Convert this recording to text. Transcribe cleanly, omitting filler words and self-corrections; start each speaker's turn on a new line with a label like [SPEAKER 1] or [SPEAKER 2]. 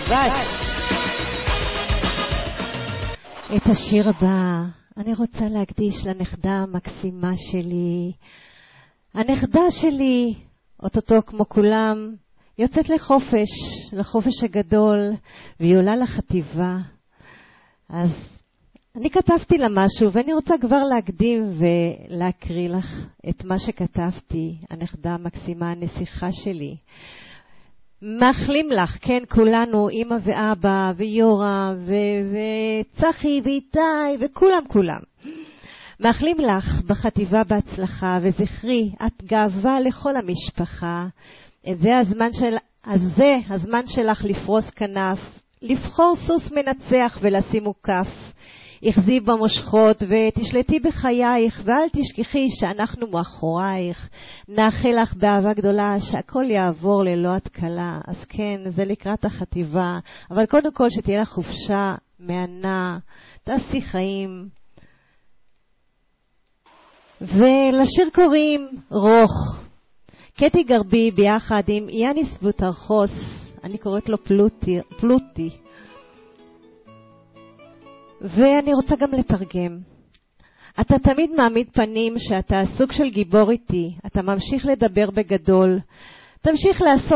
[SPEAKER 1] דבש.
[SPEAKER 2] את השיר הבא אני רוצה להקדיש לנכדה המקסימה שלי. הנכדה שלי, אוטוטו כמו כולם, יוצאת לחופש הגדול, והיא עולה לחטיבה. אז אני כתבתי לה משהו, ואני רוצה כבר להקדים ולהקריא לך את מה שכתבתי, הנכדה המקסימה, הנסיכה שלי. מאחלים לך, כן, כולנו, אמא ואבא ויורה וצחי ואיתי וכולם. מאחלים לך בחטיבה בהצלחה, וזכרי, את גאווה לכל המשפחה. זה הזמן שלך לפרוס כנף, לבחור סוס מנצח ולשים מוקף. יחזי במושכות ותשלטי בחייך, ואל תשכחי שאנחנו מאחורייך. נאחל לך באהבה גדולה שהכל יעבור ללא התקלה. אז כן, זה לקראת החטיבה, אבל קודם כל שתהיה לך חופשה מהנה, תעשי חיים. ולשיר קוראים רוך. קטי גרבי ביחד עם יאניס בוטרחוס, אני קוראת לו פלוטי. ואני רוצה גם לתרגם. אתה תמיד מעמיד פנים שאתה סוג של גיבור איתי, אתה ממשיך לדבר בגדול, תמשיך לעשות